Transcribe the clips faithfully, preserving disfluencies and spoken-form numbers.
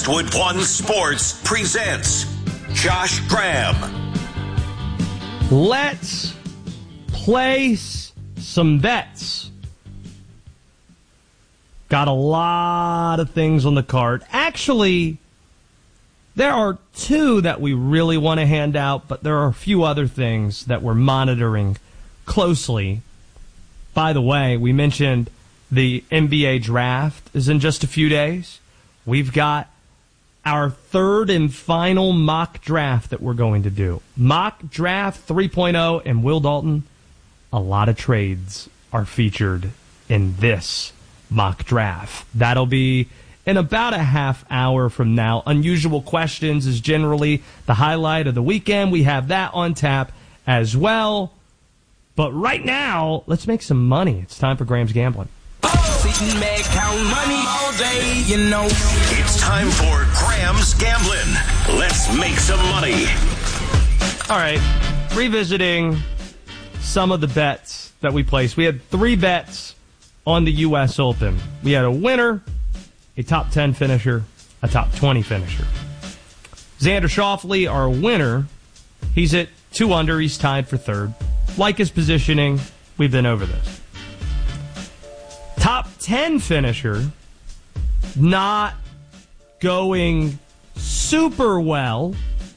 Westwood One Sports presents Josh Graham. Let's place some bets. Got a lot of things on the card. Actually, there are two that we really want to hand out, but there are a few other things that we're monitoring closely. By the way, we mentioned the N B A draft is in just a few days. We've got our third and final mock draft that we're going to do. Mock Draft three point oh, and Will Dalton, a lot of trades are featured in this mock draft. That'll be in about a half hour from now. Unusual Questions is generally the highlight of the weekend. We have that on tap as well. But right now, let's make some money. It's time for Graham's Gambling. Sitting back, count money all day, you know. It's time for Graham's Gambling. Let's make some money. All right, revisiting some of the bets that we placed. We had three bets on the U S Open. We had a winner, a top ten finisher, a top twenty finisher. Xander Schauffele, our winner, he's at two under. He's tied for third. Like his positioning, we've been over this. Top ten finisher, not going super well.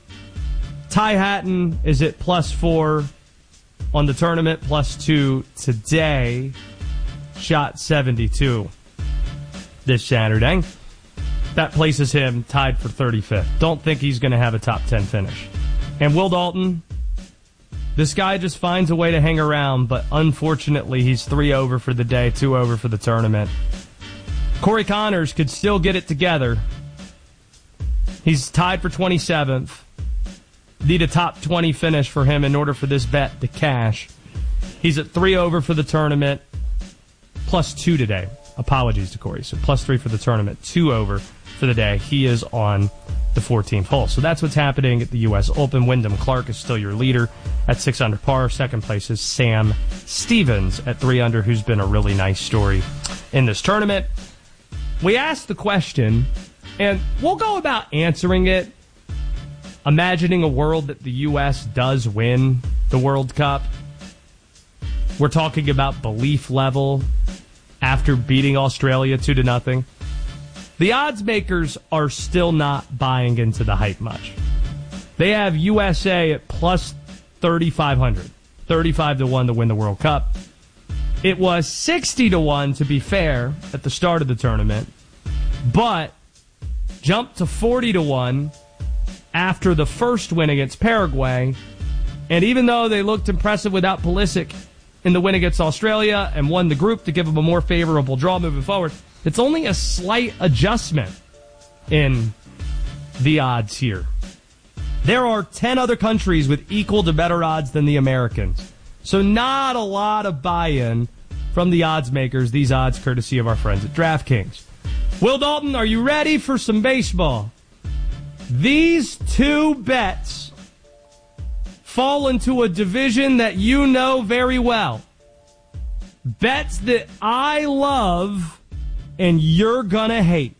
Ty Hatton is at plus four on the tournament, plus two today. Shot seventy-two this Saturday. That places him tied for thirty-fifth. Don't think he's going to have a top ten finish. And Will Dalton, this guy just finds a way to hang around, but unfortunately he's three over for the day, two over for the tournament. Corey Connors could still get it together. He's tied for twenty-seventh. Need a top twenty finish for him in order for this bet to cash. He's at three over for the tournament, plus two today. Apologies to Corey. So plus three for the tournament, two over for the day. He is on the fourteenth hole. So that's what's happening at the U S Open. Wyndham Clark is still your leader at six under par. Second place is Sam Stevens at three under, who's been a really nice story in this tournament. We asked the question, and we'll go about answering it, imagining a world that the U S does win the World Cup. We're talking about belief level after beating Australia two to nothing. The odds makers are still not buying into the hype much. They have U S A at plus thirty-five hundred, thirty-five to one to win the World Cup. It was sixty to one, to be fair, at the start of the tournament, but jumped to forty to one after the first win against Paraguay. And even though they looked impressive without Pulisic in the win against Australia and won the group to give them a more favorable draw moving forward, it's only a slight adjustment in the odds here. There are ten other countries with equal to better odds than the Americans. So not a lot of buy-in from the odds makers. These odds courtesy of our friends at DraftKings. Will Dalton, are you ready for some baseball? These two bets fall into a division that you know very well. Bets that I love and you're gonna hate.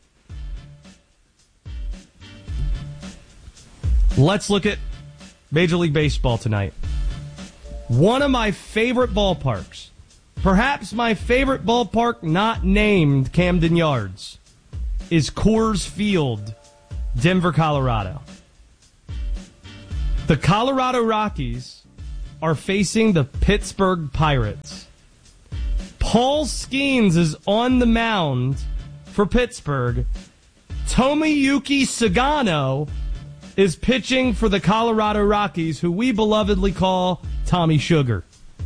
Let's look at Major League Baseball tonight. One of my favorite ballparks, perhaps my favorite ballpark not named Camden Yards, is Coors Field, Denver, Colorado. The Colorado Rockies are facing the Pittsburgh Pirates. Paul Skeens is on the mound for Pittsburgh. Tomoyuki Sagano is pitching for the Colorado Rockies, who we belovedly call Tommy Sugar.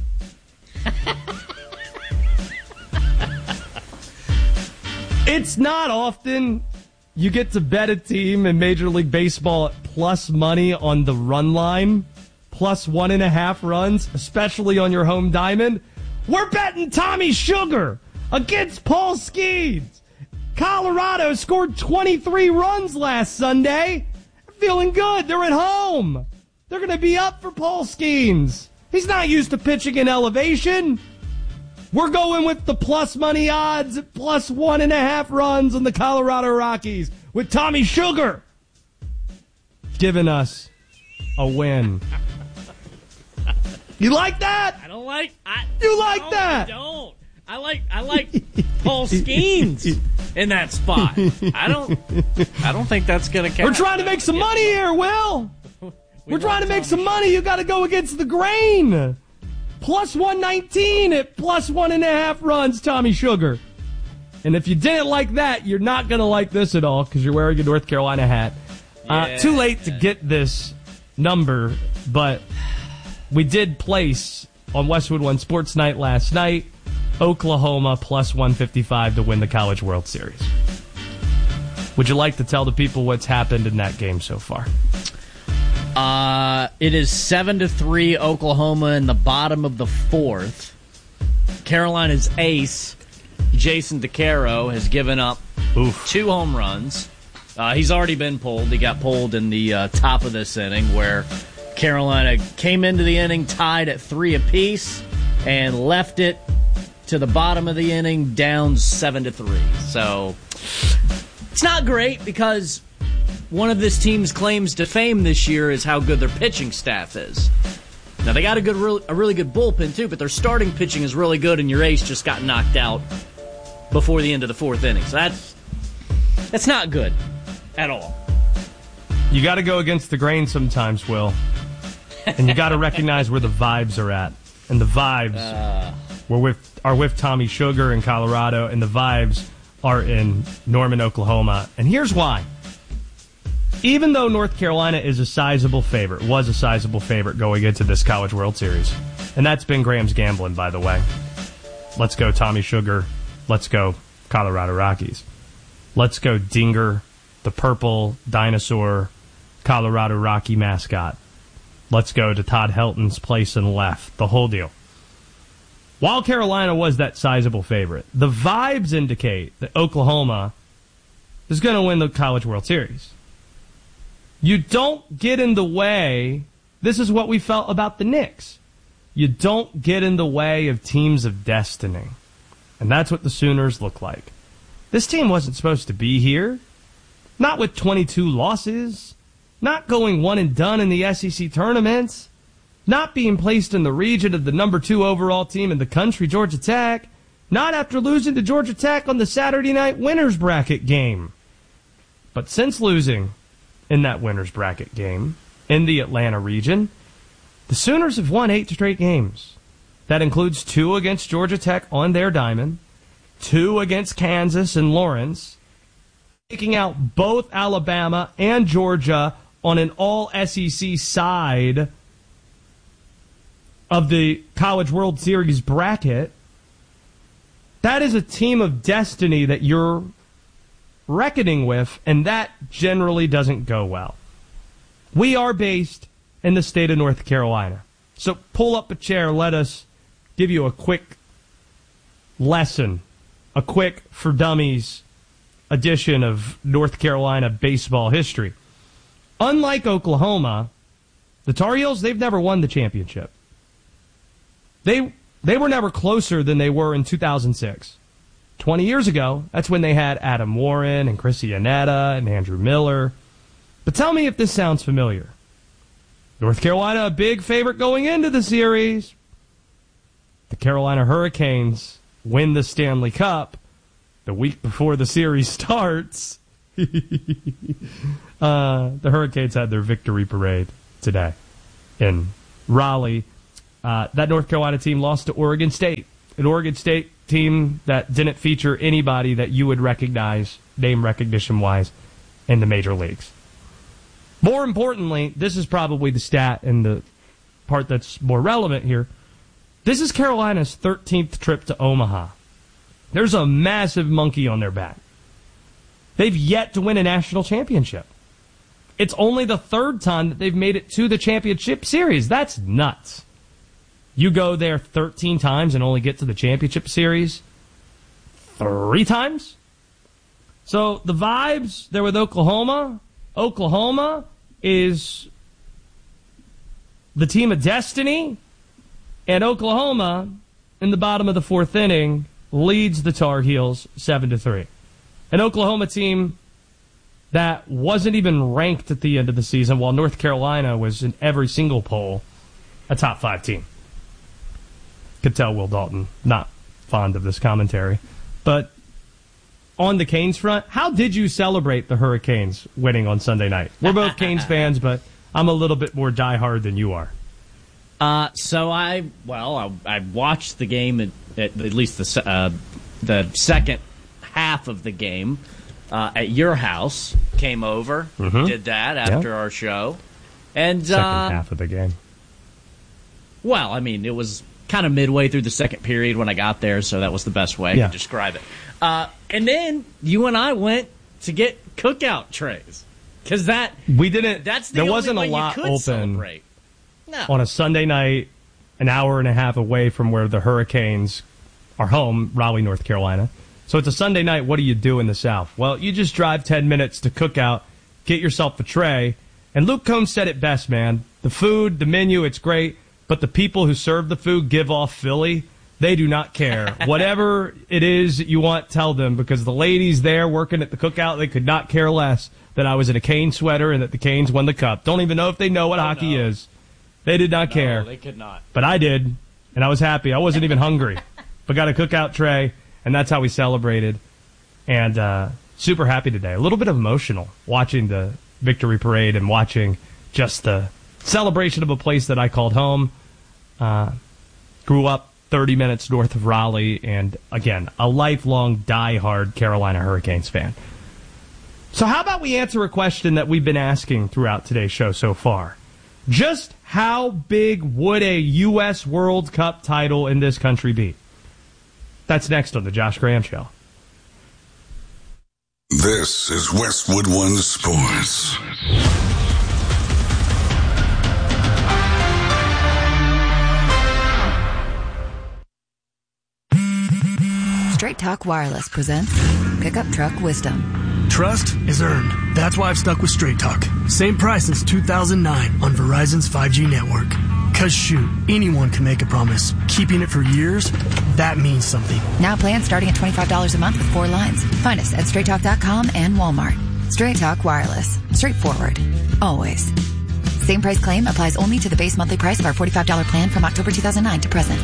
It's not often you get to bet a team in Major League Baseball at plus money on the run line, plus one and a half runs, especially on your home diamond. We're betting Tommy Sugar against Paul Skeens. Colorado scored twenty-three runs last Sunday. They're feeling good. They're at home. They're going to be up for Paul Skeens. He's not used to pitching in elevation. We're going with the plus money odds at plus one and a half runs on the Colorado Rockies. with Tommy Sugar giving us a win. You like that? I don't like. I, you like no, that? I don't. I like. I like Paul Skeens in that spot. I don't. I don't think that's gonna count. We're trying to make some money here, Will. We're trying to make some money. You got to go against the grain. Plus one nineteen at plus one and a half runs, Tommy Sugar. And if you didn't like that, you're not going to like this at all because you're wearing a North Carolina hat. Yeah, uh, too late to get this number, but we did place on Westwood One Sports Night last night, Oklahoma plus one fifty-five to win the College World Series. Would you like to tell the people what's happened in that game so far? Uh, it is seven to three Oklahoma in the bottom of the fourth. Carolina's ace, Jason DeCaro, has given up Oof. two home runs. Uh, he's already been pulled. He got pulled in the uh, top of this inning where Carolina came into the inning tied at three apiece and left it to the bottom of the inning down seven to three. So it's not great because one of this team's claims to fame this year is how good their pitching staff is. Now, they got a good, a really good bullpen, too, but their starting pitching is really good, and your ace just got knocked out before the end of the fourth inning. So that's that's not good at all. You got to go against the grain sometimes, Will. And you got to recognize where the vibes are at. And the vibes uh, were with, are with Tommy Sugar in Colorado, and the vibes are in Norman, Oklahoma. And here's why. Even though North Carolina is a sizable favorite, was a sizable favorite going into this College World Series, and that's been Graham's gambling, by the way. Let's go Tommy Sugar. Let's go Colorado Rockies. Let's go Dinger, the purple dinosaur Colorado Rocky mascot. Let's go to Todd Helton's place in left. The whole deal. While Carolina was that sizable favorite, the vibes indicate that Oklahoma is going to win the College World Series. You don't get in the way. This is what we felt about the Knicks. You don't get in the way of teams of destiny. And that's what the Sooners look like. This team wasn't supposed to be here. Not with twenty-two losses. Not going one and done in the S E C tournaments. Not being placed in the region of the number two overall team in the country, Georgia Tech. Not after losing to Georgia Tech on the Saturday night winners bracket game. But since losing in that winners bracket game in the Atlanta region, the Sooners have won eight straight games. That includes two against Georgia Tech on their diamond, two against Kansas and Lawrence, taking out both Alabama and Georgia on an all-S E C side of the College World Series bracket. That is a team of destiny that you're reckoning with, and that generally doesn't go well. We are based in the state of North Carolina. So pull up a chair, let us give you a quick lesson, a quick for dummies edition of North Carolina baseball history. Unlike Oklahoma, the Tar Heels, they've never won the championship. They they were never closer than they were in two thousand six. twenty years ago, that's when they had Adam Warren and Chris Iannetta and Andrew Miller. But tell me if this sounds familiar. North Carolina, a big favorite going into the series. The Carolina Hurricanes win the Stanley Cup the week before the series starts. uh, the Hurricanes had their victory parade today in Raleigh. Uh, that North Carolina team lost to Oregon State. An Oregon State team that didn't feature anybody that you would recognize, name recognition-wise, in the major leagues. More importantly, this is probably the stat and the part that's more relevant here. This is Carolina's thirteenth trip to Omaha. There's a massive monkey on their back. They've yet to win a national championship. It's only the third time that they've made it to the championship series. That's nuts. You go there thirteen times and only get to the championship series three times? So the vibes there with Oklahoma, Oklahoma is the team of destiny, and Oklahoma, in the bottom of the fourth inning, leads the Tar Heels seven to three. An Oklahoma team that wasn't even ranked at the end of the season, while North Carolina was in every single poll a top five team. Could tell Will Dalton not fond of this commentary. But on the Canes front, how did you celebrate the Hurricanes winning on Sunday night? We're both Canes fans, but I'm a little bit more diehard than you are. Uh, so I, well, I, I watched the game at, at, at least the uh, the second half of the game uh, at your house. Came over, mm-hmm. did that after yeah. our show, and second uh, half of the game. Well, I mean, it was kind of midway through the second period when I got there, so that was the best way yeah. to describe it. Uh, and then you and I went to get cookout trays because that we didn't. That's the there only wasn't way a lot you could open celebrate. No. On a Sunday night, an hour and a half away from where the Hurricanes are home, Raleigh, North Carolina. So it's a Sunday night. What do you do in the South? Well, you just drive ten minutes to Cookout, get yourself a tray. And Luke Combs said it best, man. The food, the menu, it's great. But the people who serve the food give off Philly. They do not care. Whatever it is you want, tell them. Because the ladies there working at the Cookout, they could not care less that I was in a Canes sweater and that the Canes won the cup. Don't even know if they know what oh, hockey no. is. They did not no, care. They could not. But I did, and I was happy. I wasn't even hungry. But got a Cookout tray, and that's how we celebrated. And uh, super happy today. A little bit emotional watching the victory parade and watching just the celebration of a place that I called home. Uh, grew up thirty minutes north of Raleigh, and again, a lifelong diehard Carolina Hurricanes fan. So how about we answer a question that we've been asking throughout today's show so far? Just how big would a U S World Cup title in this country be? That's next on the Josh Graham Show. This is Westwood One Sports. Straight Talk Wireless presents Pickup Truck Wisdom. Trust is earned. That's why I've stuck with Straight Talk. Same price since two thousand nine on Verizon's five G network. Cause shoot, anyone can make a promise. Keeping it for years, that means something. Now plans starting at twenty-five dollars a month with four lines. Find us at straight talk dot com and Walmart. Straight Talk Wireless. Straightforward. Always. Same price claim applies only to the base monthly price of our forty-five dollars plan from October two thousand nine to present.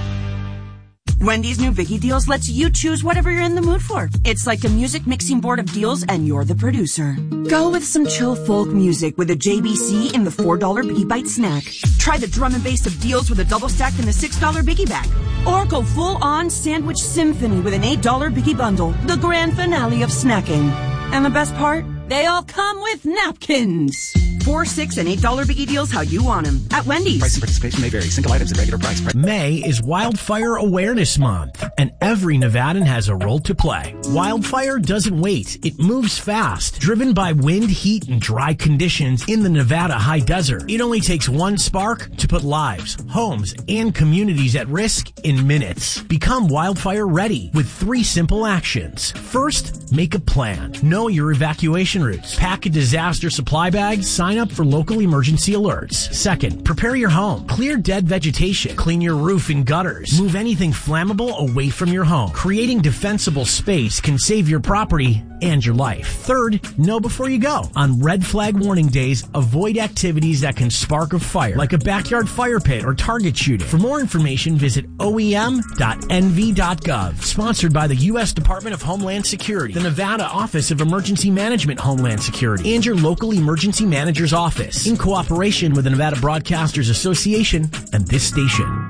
Wendy's new Biggie Deals lets you choose whatever you're in the mood for. It's like a music mixing board of deals, and you're the producer. Go with some chill folk music with a J B C in the four dollar Biggie Bite snack. Try the drum and bass of deals with a double stack in the six dollar Biggie Bag. Or go full-on sandwich symphony with an eight dollar Biggie Bundle, the grand finale of snacking. And the best part? They all come with napkins. Four, six, and eight dollar Biggie Deals how you want them at Wendy's. Price and participation may vary. Single items at regular price. May is Wildfire Awareness Month, and every Nevadan has a role to play. Wildfire doesn't wait. It moves fast. Driven by wind, heat, and dry conditions in the Nevada high desert, it only takes one spark to put lives, homes, and communities at risk in minutes. Become wildfire ready with three simple actions. First, make a plan. Know your evacuation routes. Pack a disaster supply bag. Sign up for local emergency alerts. Second, prepare your home. Clear dead vegetation. Clean your roof and gutters. Move anything flammable away from your home. Creating defensible space can save your property and your life. Third, know before you go. On red flag warning days, avoid activities that can spark a fire, like a backyard fire pit or target shooting. For more information, visit O E M dot N V dot gov. Sponsored by the U S Department of Homeland Security, the Nevada Office of Emergency Management Homeland Security, and your local emergency manager's office, in cooperation with the Nevada Broadcasters Association and this station.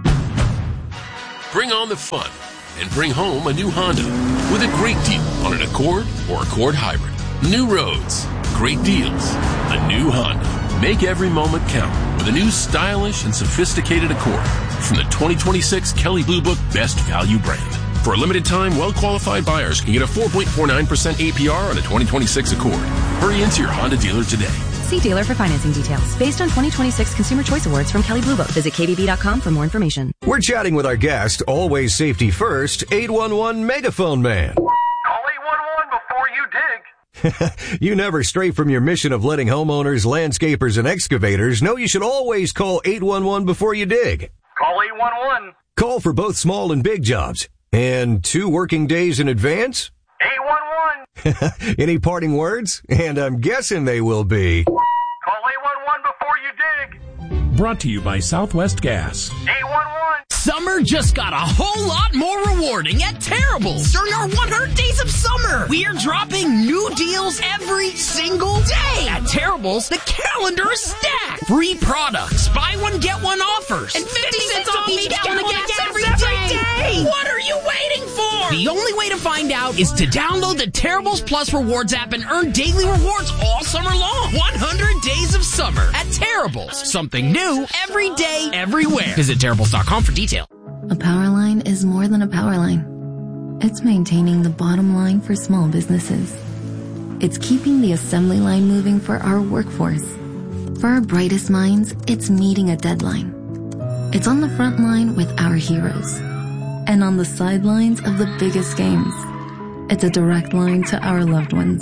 Bring on the fun and bring home a new Honda with a great deal on an Accord or Accord Hybrid. New roads, great deals, a new Honda. Make every moment count with a new stylish and sophisticated Accord from the twenty twenty-six Kelley Blue Book Best Value brand. For a limited time, well-qualified buyers can get a four point four nine percent A P R on a twenty twenty-six Accord. Hurry into your Honda dealer today. See dealer for financing details. Based on twenty twenty-six Consumer Choice Awards from Kelley Blue Book. Visit K B B dot com for more information. We're chatting with our guest, always safety first, eight one one Megaphone Man. Call eight one one before you dig. You never stray from your mission of letting homeowners, landscapers, and excavators know you should always call eight one one before you dig. Call eight one one. Call for both small and big jobs. And two working days in advance? eight one one. Any parting words? And I'm guessing they will be... Call eight one one before you dig. Brought to you by Southwest Gas. eight one one. Summer just got a whole lot more rewarding at Terrible's. During our one hundred days of summer, we are dropping new deals every single day. At Terrible's, the calendar is stacked. Free products, buy one, get one offers, and fifty cents off each gallon of gas every day. What are you waiting for? The only way to find out is to download the Terrible's Plus Rewards app and earn daily rewards all summer long. one hundred days of summer at Terrible's. Something new every day, everywhere. Visit Terrible's dot com for details. A power line is more than a power line. It's maintaining the bottom line for small businesses. It's keeping the assembly line moving for our workforce. For our brightest minds, it's meeting a deadline. It's on the front line with our heroes. And on the sidelines of the biggest games. It's a direct line to our loved ones.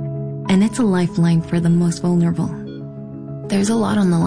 And it's a lifeline for the most vulnerable. There's a lot on the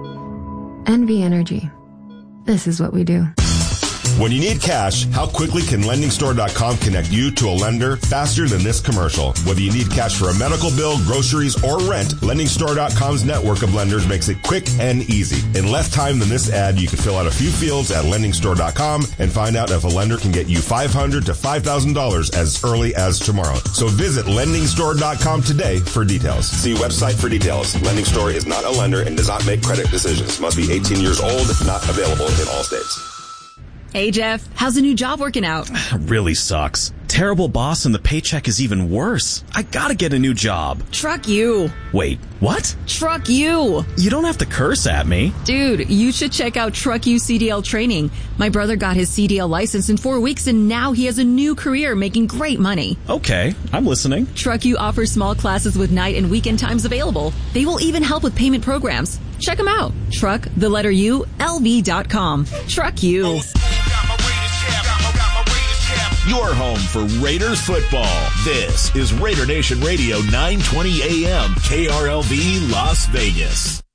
line. N V Energy. This is what we do. When you need cash, how quickly can lending store dot com connect you to a lender faster than this commercial? Whether you need cash for a medical bill, groceries, or rent, lending store dot com's network of lenders makes it quick and easy. In less time than this ad, you can fill out a few fields at lending store dot com and find out if a lender can get you five hundred dollars to five thousand dollars as early as tomorrow. So visit lending store dot com today for details. See website for details. Lending Store is not a lender and does not make credit decisions. Must be eighteen years old, not available in all states. Hey, Jeff, how's the new job working out? Really sucks. Terrible boss and the paycheck is even worse. I gotta get a new job. Truck you. Wait, what? Truck you. You don't have to curse at me. Dude, you should check out Truck You C D L training. My brother got his C D L license in four weeks and now he has a new career making great money. Okay, I'm listening. Truck You offers small classes with night and weekend times available. They will even help with payment programs. Check them out. Truck, the letter U, L V dot com. Truck You. Your home for Raiders football. This is Raider Nation Radio nine twenty A M, K R L V Las Vegas.